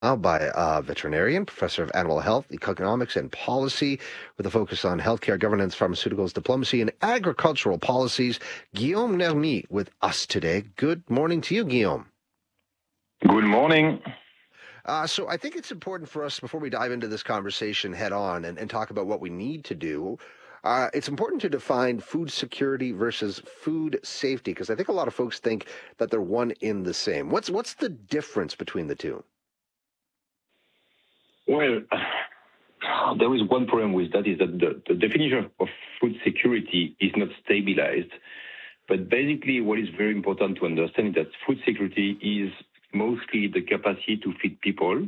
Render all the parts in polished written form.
By a veterinarian, professor of animal health, economics, and policy, with a focus on healthcare governance, pharmaceuticals, diplomacy, and agricultural policies. Guillaume Nermy with us today. Good morning to you, Guillaume. Good morning. So I think it's important for us, before we dive into this conversation head on and talk about what we need to do, it's important to define food security versus food safety, because I think a lot of folks think that they're one in the same. What's the difference between the two? Well, there is one problem with that, is that the definition of food security is not stabilized. But basically, what is very important to understand is that food security is mostly the capacity to feed people,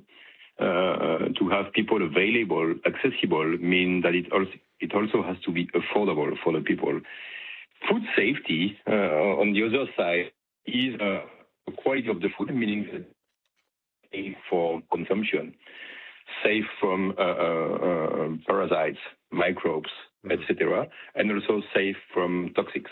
to have people available, accessible, mean that it also has to be affordable for the people. Food safety, on the other side, is the quality of the food, meaning that safe for consumption, safe from parasites, microbes, etc., and also safe from toxics.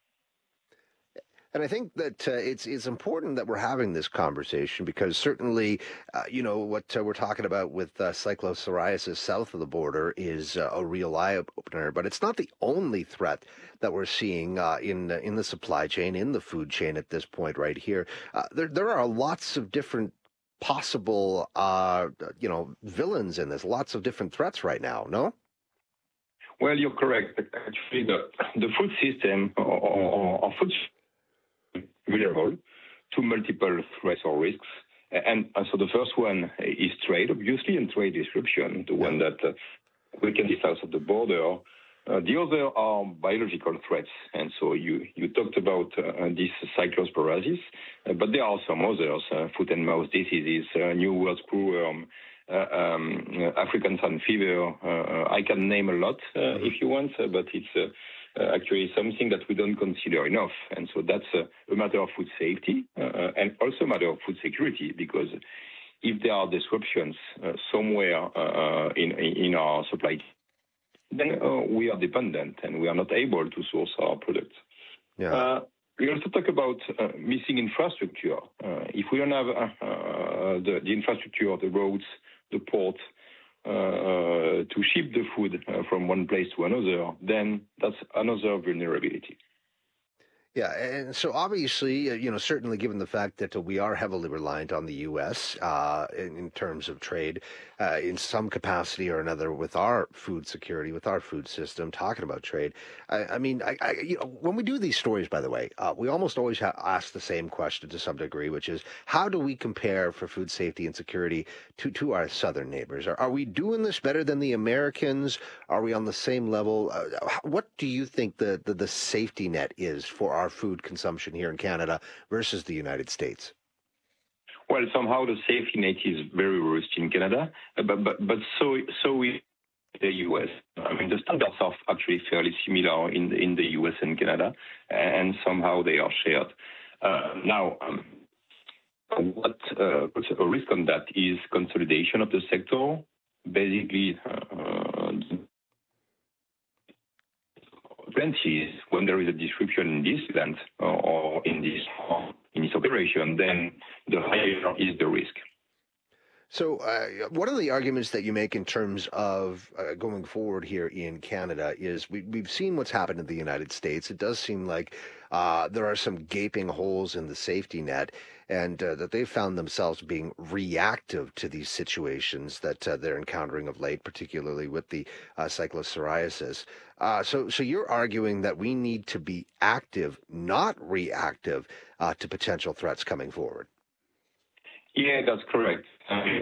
And I think that it's important that we're having this conversation, because certainly, what we're talking about with cyclopsoriasis south of the border is a real eye opener. But it's not the only threat that we're seeing in the supply chain, in the food chain at this point right here. There are lots of different possible, villains in this. Lots of different threats right now. No. Well, you're correct. Actually, the food system or food vulnerable to multiple threats or risks. And so the first one is trade, obviously, and trade disruption, the one that we can see south of the border. The other are biological threats. And so you talked about this cyclosporiasis, but there are some others, foot and mouth diseases, New World screwworm, African sun fever. I can name a lot if you want, but it's actually something that we don't consider enough. And so that's a matter of food safety and also a matter of food security, because if there are disruptions somewhere in our supply chain, then we are dependent and we are not able to source our products. Yeah. We also talk about missing infrastructure. If we don't have the infrastructure, the roads, the port, to ship the food from one place to another, then that's another vulnerability. Yeah, and so obviously, certainly given the fact that we are heavily reliant on the U.S. In terms of trade, in some capacity or another, with our food security, with our food system, talking about trade. When we do these stories, by the way, we almost always ask the same question to some degree, which is, how do we compare for food safety and security to our southern neighbors? Are we doing this better than the Americans? Are we on the same level? What do you think the safety net is for our food consumption here in Canada versus the United States? Well, somehow the safety net is very robust in Canada, but so is the US. I mean, the standards are actually fairly similar in the US and Canada, and somehow they are shared. What puts a risk on that is consolidation of the sector. Basically, plenty when there is a disruption in this event or in this operation, then the higher is the risk. So one of the arguments that you make in terms of going forward here in Canada is we've seen what's happened in the United States. It does seem like there are some gaping holes in the safety net, and that they've found themselves being reactive to these situations that they're encountering of late, particularly with the cyclopsoriasis. So you're arguing that we need to be active, not reactive, to potential threats coming forward. Yeah, that's correct. I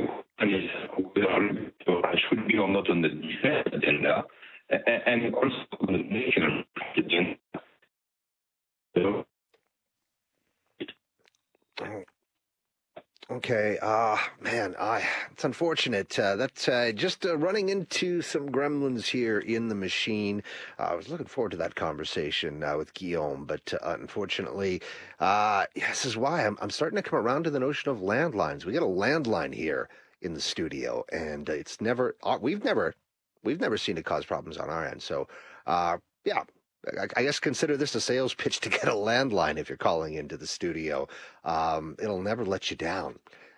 should be or not on the defense agenda, and also on the national agenda. Okay, it's unfortunate that just running into some gremlins here in the machine. I was looking forward to that conversation with Guillaume, but unfortunately, this is why I'm starting to come around to the notion of landlines. We got a landline here in the studio, and it's never we've never seen it cause problems on our end. So, yeah. I guess consider this a sales pitch to get a landline if you're calling into the studio. It'll never let you down.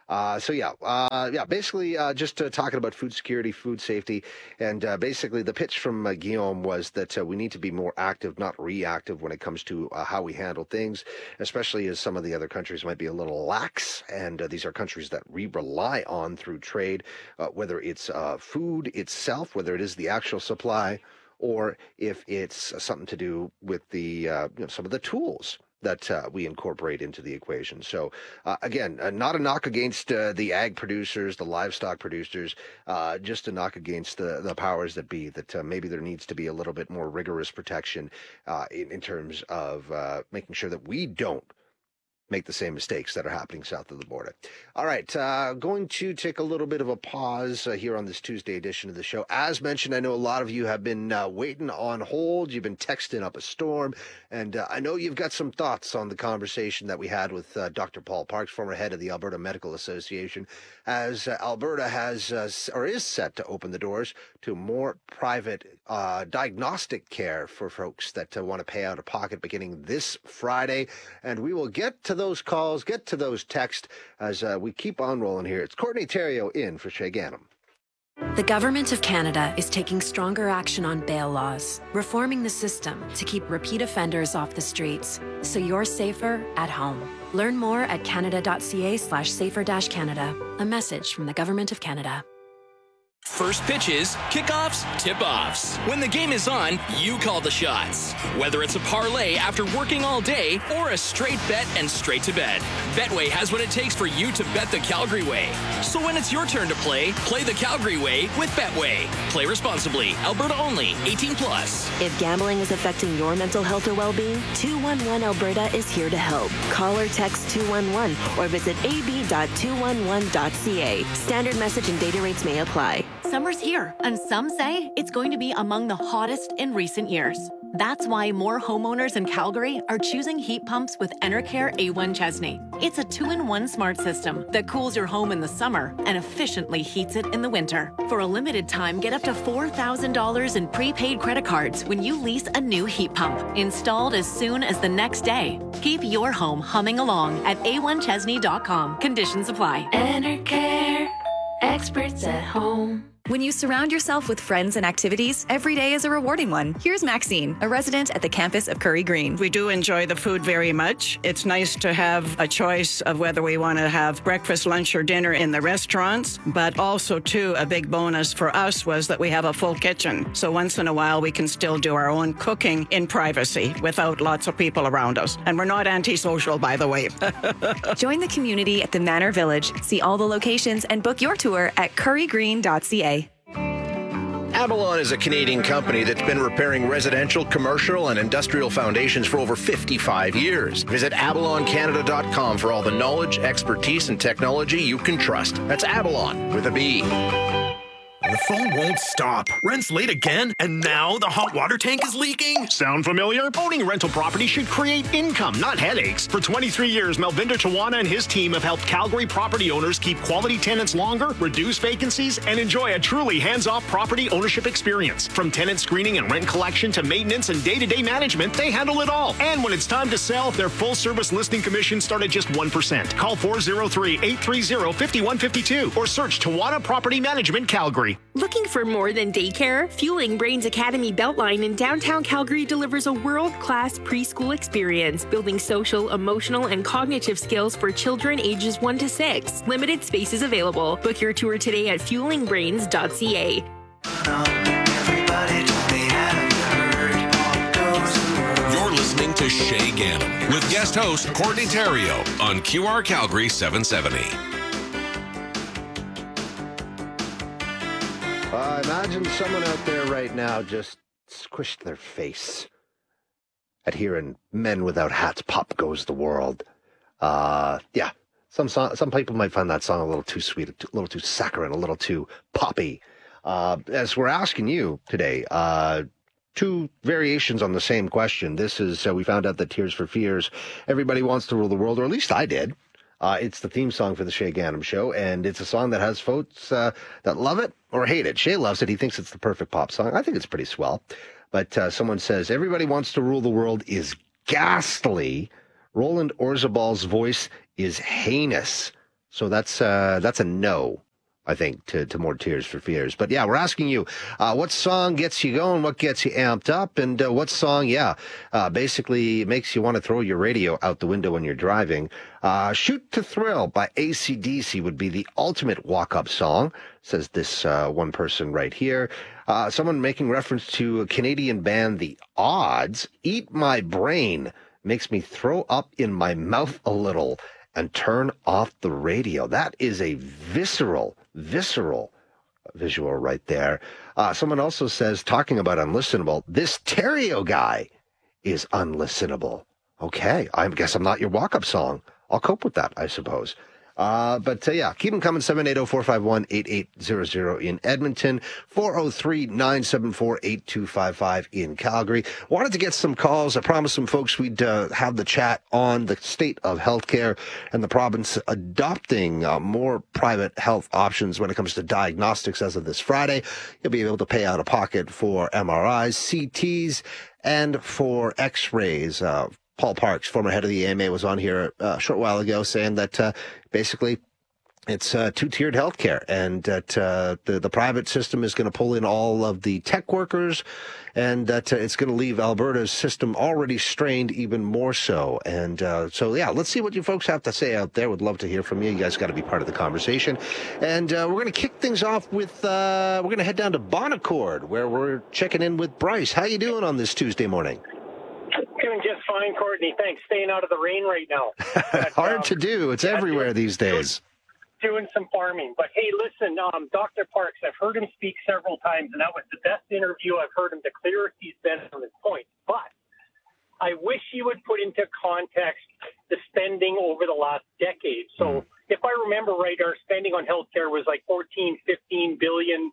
Basically, just talking about food security, food safety, and basically the pitch from Guillaume was that we need to be more active, not reactive, when it comes to how we handle things, especially as some of the other countries might be a little lax, and these are countries that we rely on through trade, whether it's food itself, whether it is the actual supply, or if it's something to do with the some of the tools that we incorporate into the equation. So again, not a knock against the ag producers, the livestock producers, just a knock against the powers that be, that maybe there needs to be a little bit more rigorous protection in terms of making sure that we don't make the same mistakes that are happening south of the border. All right, going to take a little bit of a pause here on this Tuesday edition of the show. As mentioned, I know a lot of you have been waiting on hold. You've been texting up a storm, and I know you've got some thoughts on the conversation that we had with Dr. Paul Parks, former head of the Alberta Medical Association, as Alberta has or is set to open the doors to more private diagnostic care for folks that want to pay out of pocket beginning this Friday. And we will get to those calls, get to those texts as we keep on rolling here. It's Courtney Theriault in for Shay Ghanem. The Government of Canada is taking stronger action on bail laws, reforming the system to keep repeat offenders off the streets, so you're safer at home. Learn more at canada.ca/safer-canada. A message from the Government of Canada. First pitches, kickoffs, tip-offs. When the game is on, you call the shots. Whether it's a parlay after working all day or a straight bet and straight to bed, Betway has what it takes for you to bet the Calgary way. So when it's your turn to play the Calgary way with Betway. Play responsibly. Alberta only. 18+. If gambling is affecting your mental health or well-being, 211 Alberta is here to help. Call or text 211 or visit ab.211.ca. Standard message and data rates may apply. Summer's here, and some say it's going to be among the hottest in recent years. That's why more homeowners in Calgary are choosing heat pumps with Enercare A1 Chesney. It's a 2-in-1 smart system that cools your home in the summer and efficiently heats it in the winter. For a limited time, get up to $4,000 in prepaid credit cards when you lease a new heat pump, installed as soon as the next day. Keep your home humming along at a1chesney.com. Conditions apply. Enercare, experts at home. When you surround yourself with friends and activities, every day is a rewarding one. Here's Maxine, a resident at the campus of Curry Green. We do enjoy the food very much. It's nice to have a choice of whether we want to have breakfast, lunch, or dinner in the restaurants. But also, too, a big bonus for us was that we have a full kitchen. So once in a while, we can still do our own cooking in privacy without lots of people around us. And we're not antisocial, by the way. Join the community at the Manor Village. See all the locations and book your tour at currygreen.ca. Avalon is a Canadian company that's been repairing residential, commercial, and industrial foundations for over 55 years. Visit avaloncanada.com for all the knowledge, expertise, and technology you can trust. That's Avalon with a B. The phone won't stop. Rent's late again, and now the hot water tank is leaking. Sound familiar? Owning rental property should create income, not headaches. For 23 years, Melvinder Tawana and his team have helped Calgary property owners keep quality tenants longer, reduce vacancies, and enjoy a truly hands-off property ownership experience. From tenant screening and rent collection to maintenance and day-to-day management, they handle it all. And when it's time to sell, their full-service listing commission start at just 1%. Call 403-830-5152 or search Tawana Property Management Calgary. Looking for more than daycare? Fueling Brains Academy Beltline in downtown Calgary delivers a world-class preschool experience, building social, emotional, and cognitive skills for children ages 1 to 6. Limited spaces available. Book your tour today at fuelingbrains.ca. You're listening to Shay Ghanem with guest host Courtney Theriault on QR Calgary 770. Imagine someone out there right now just squished their face at hearing "Men Without Hats" Pop Goes the World. Some people might find that song a little too sweet, a little too saccharine, a little too poppy. As we're asking you today, two variations on the same question. This is, we found out that Tears for Fears, Everybody Wants to Rule the World, or at least I did. It's the theme song for the Shay Ghanem Show, and it's a song that has folks that love it or hate it. Shay loves it. He thinks it's the perfect pop song. I think it's pretty swell. But someone says, Everybody Wants to Rule the World is ghastly. Roland Orzabal's voice is heinous. So that's a no, I think, to more Tears for Fears. But yeah, we're asking you, what song gets you going? What gets you amped up? And what song, basically makes you want to throw your radio out the window when you're driving? Shoot to Thrill by AC/DC would be the ultimate walk-up song, says this one person right here. Someone making reference to a Canadian band, The Odds. Eat My Brain makes me throw up in my mouth a little and turn off the radio. That is a visceral visual right there. Someone also says, talking about unlistenable, this Terrio guy is unlistenable. Okay, I guess I'm not your walk-up song. I'll cope with that, I suppose. But keep them coming, 780-451-8800 in Edmonton, 403-974-8255 in Calgary. Wanted to get some calls. I promised some folks we'd have the chat on the state of healthcare and the province adopting more private health options when it comes to diagnostics as of this Friday. You'll be able to pay out of pocket for MRIs, CTs, and for X-rays. Paul Parks, former head of the AMA, was on here a short while ago saying that basically it's two-tiered healthcare, and that the private system is going to pull in all of the tech workers, and that it's going to leave Alberta's system already strained even more so. And let's see what you folks have to say out there. Would love to hear from you. You guys got to be part of the conversation. And we're going to kick things off with, we're going to head down to Bonaccord, where we're checking in with Bryce. How you doing on this Tuesday morning? Doing just fine, Courtney. Thanks. Staying out of the rain right now. But, hard to do. It's everywhere these days. Doing some farming. But hey, listen, Dr. Parks, I've heard him speak several times, and that was the best interview I've heard him, the clearest he's been on his point. But I wish he would put into context the spending over the last decade. So if I remember right, our spending on healthcare was like 18, 19 billion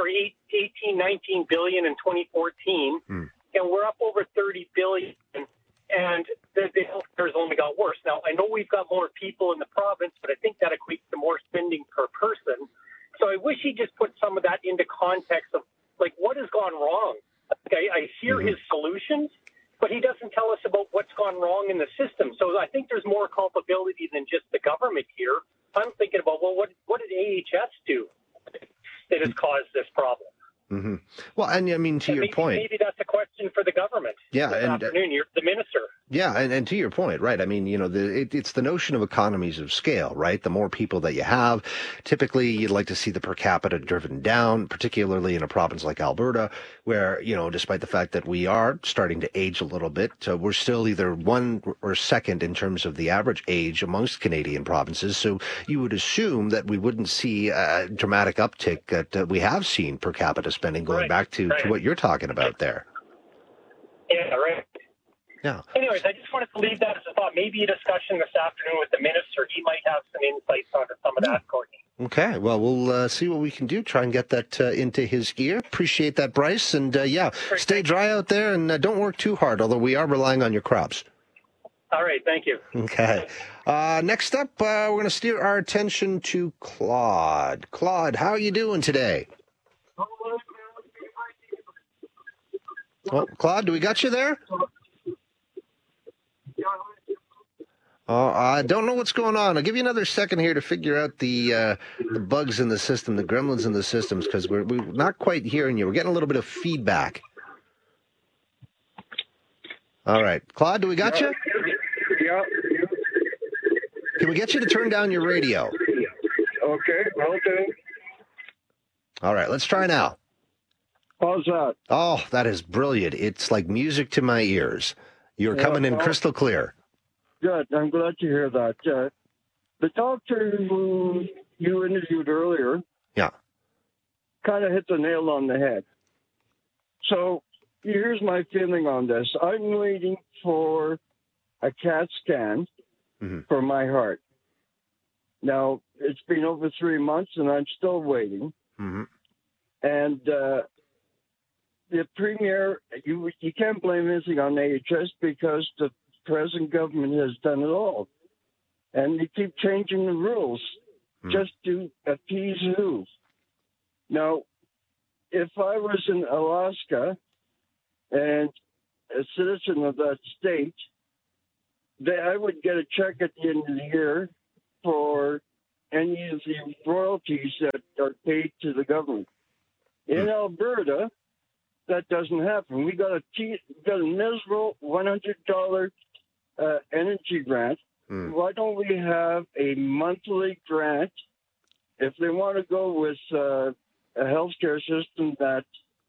in 2014. And we're up over 30 billion, and the healthcare has only got worse. Now, I know we've got more people in the province, but I think that equates to more spending per person. So I wish he just put some of that into context of, like, what has gone wrong? I hear his solutions, but he doesn't tell us about what's gone wrong in the system. So I think there's more culpability than just the government here. I'm thinking about, well, what did AHS do that has caused this problem? Mm-hmm. Well, and I mean, to your point, maybe that's a question for the government. Yeah, this afternoon, you're the minister. Yeah, and to your point, right? I mean, it's the notion of economies of scale, right? The more people that you have, typically you'd like to see the per capita driven down, particularly in a province like Alberta, where, despite the fact that we are starting to age a little bit, we're still either one or second in terms of the average age amongst Canadian provinces. So you would assume that we wouldn't see a dramatic uptick that we have seen per capita spending going back to what you're talking about there. Yeah, right. Yeah. Anyways, I just wanted to leave that as a thought. Maybe a discussion this afternoon with the minister. He might have some insights onto some of that, Courtney. Okay. Well, we'll see what we can do. Try and get that into his ear. Appreciate that, Bryce. And stay dry out there and don't work too hard, although we are relying on your crops. All right. Thank you. Okay. Next up, we're going to steer our attention to Claude. Claude, how are you doing today? Oh, Claude, do we got you there? I don't know what's going on. I'll give you another second here to figure out the bugs in the system, the gremlins in the systems, because we're not quite hearing you. We're getting a little bit of feedback. All right. Claude, do we got you? Yeah. Can we get you to turn down your radio? Okay. All right. Let's try now. How's that? Oh, that is brilliant. It's like music to my ears. You're coming in crystal clear. Good. I'm glad to hear that. The doctor who you interviewed earlier kind of hit the nail on the head. So here's my feeling on this. I'm waiting for a CAT scan for my heart. Now, it's been over 3 months, and I'm still waiting. Mm-hmm. And the Premier, you can't blame anything on AHS because the present government has done it all. And they keep changing the rules just to appease who? Now, if I was in Alaska and a citizen of that state, I would get a check at the end of the year for any of the royalties that are paid to the government. In Alberta, that doesn't happen. We got a miserable $100 energy grant. Why don't we have a monthly grant if they want to go with a healthcare system that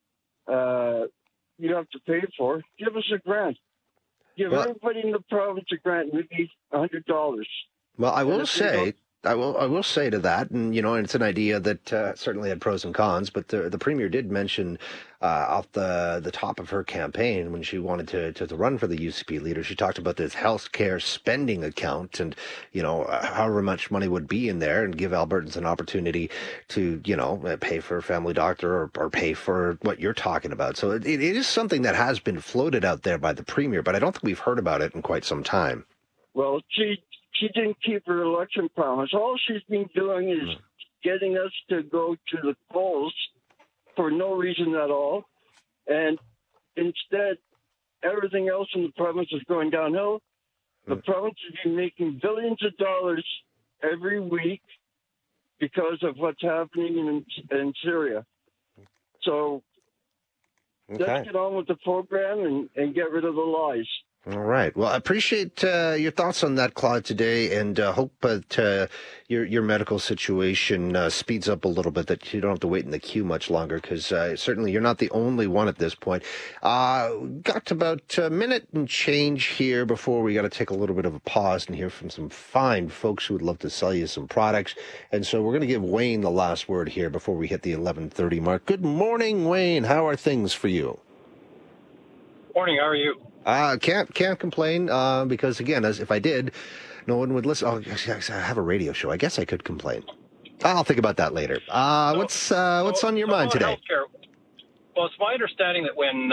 you have to pay for? Give us a grant. Give everybody in the province a grant. We need $100. Well, I will say to that, and it's an idea that certainly had pros and cons, but the Premier did mention off the top of her campaign when she wanted to run for the UCP leader, she talked about this healthcare spending account and, however much money would be in there and give Albertans an opportunity to, pay for a family doctor or pay for what you're talking about. So it is something that has been floated out there by the Premier, but I don't think we've heard about it in quite some time. Well, she didn't keep her election promise. All she's been doing is getting us to go to the polls for no reason at all. And instead, everything else in the province is going downhill. The province has been making billions of dollars every week because of what's happening in Syria. So let's get on with the program and get rid of the lies. All right. Well, I appreciate your thoughts on that, Claude, today, and hope that your medical situation speeds up a little bit, that you don't have to wait in the queue much longer, because certainly you're not the only one at this point. Got about a minute and change here before we got to take a little bit of a pause and hear from some fine folks who would love to sell you some products. And so we're going to give Wayne the last word here before we hit the 11:30 mark. Good morning, Wayne. How are things for you? Morning. How are you? Can't complain, because again, as if I did, no one would listen. Oh, I have a radio show. I guess I could complain. I'll think about that later. What's on your mind today? Healthcare. Well, it's my understanding that when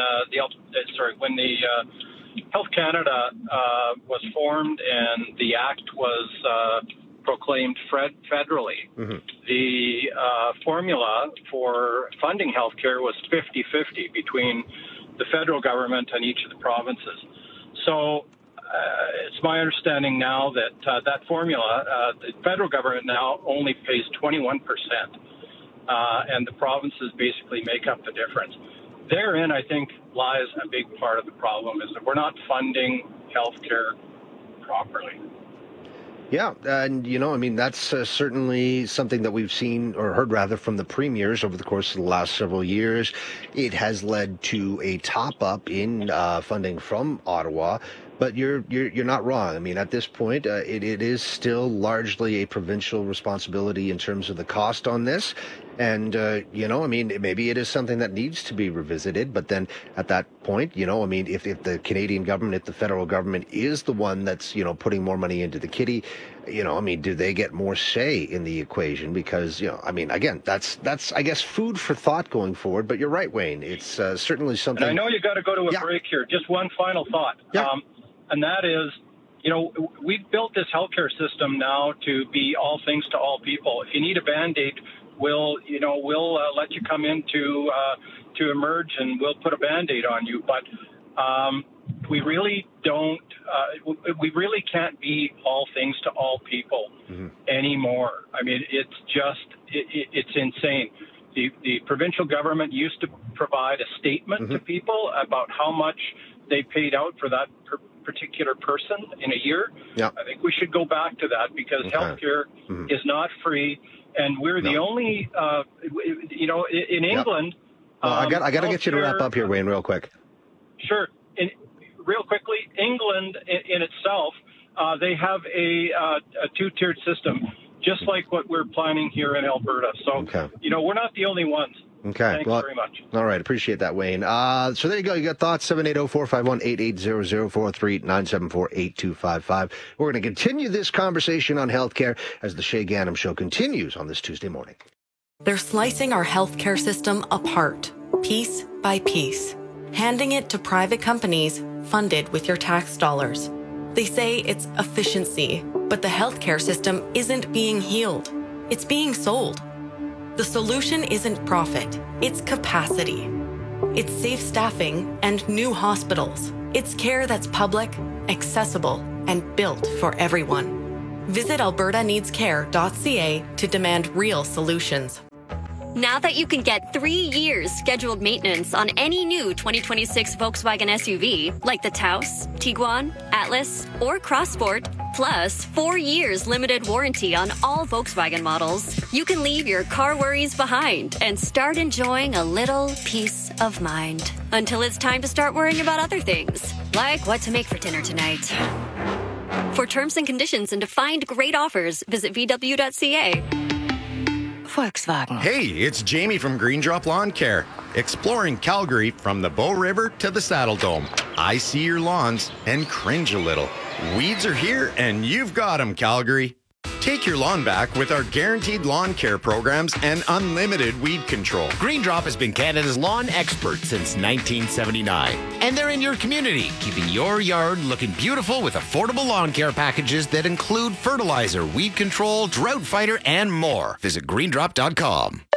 the Health Canada was formed and the Act was proclaimed federally, the formula for funding healthcare was 50-50 between the federal government and each of the provinces. So it's my understanding now that that formula, the federal government now only pays 21%, and the provinces basically make up the difference. Therein, I think, lies a big part of the problem, is that we're not funding healthcare properly. Yeah, and that's certainly something that we've seen, or heard rather, from the premiers over the course of the last several years. It has led to a top-up in funding from Ottawa, but you're not wrong. I mean, at this point, it is still largely a provincial responsibility in terms of the cost on this. And, maybe it is something that needs to be revisited. But then at that point, if the Canadian government, if the federal government is the one that's, putting more money into the kitty, do they get more say in the equation? Because, again, that's, I guess, food for thought going forward. But you're right, Wayne. It's certainly something. And I know you got to go to a break here. Just one final thought. Yeah. And that is, we've built this healthcare system now to be all things to all people. If you need a Band-Aid, we'll let you come in to emerge, and we'll put a Band-Aid on you. But we really don't. We really can't be all things to all people anymore. I mean, it's just it's insane. The provincial government used to provide a statement to people about how much they paid out for that particular person in a year. Yeah. I think we should go back to that, because healthcare is not free. And we're the only, in England. Well, I got to get you to wrap up here, Wayne, real quick. Sure. Real quickly, England in itself, they have a two-tiered system, just like what we're planning here in Alberta. So, we're not the only ones. Okay. Thanks very much. All right. Appreciate that, Wayne. So there you go. You got thoughts? 780-451-8800, 438-974-8255. We're going to continue this conversation on healthcare as the Shay Ganem Show continues on this Tuesday morning. They're slicing our healthcare system apart, piece by piece, handing it to private companies funded with your tax dollars. They say it's efficiency, but the healthcare system isn't being healed. It's being sold. The solution isn't profit, it's capacity. It's safe staffing and new hospitals. It's care that's public, accessible, and built for everyone. Visit albertaneedscare.ca to demand real solutions. Now that you can get 3 years scheduled maintenance on any new 2026 Volkswagen SUV, like the Taos, Tiguan, Atlas, or Crossport, plus 4 years limited warranty on all Volkswagen models, you can leave your car worries behind and start enjoying a little peace of mind. Until it's time to start worrying about other things, like what to make for dinner tonight. For terms and conditions and to find great offers, visit VW.ca. Volkswagen. Hey, it's Jamie from Green Drop Lawn Care. Exploring Calgary from the Bow River to the Saddle Dome. I see your lawns and cringe a little. Weeds are here and you've got them, Calgary. Take your lawn back with our guaranteed lawn care programs and unlimited weed control. Green Drop has been Canada's lawn expert since 1979. And they're in your community, keeping your yard looking beautiful with affordable lawn care packages that include fertilizer, weed control, drought fighter, and more. Visit greendrop.com.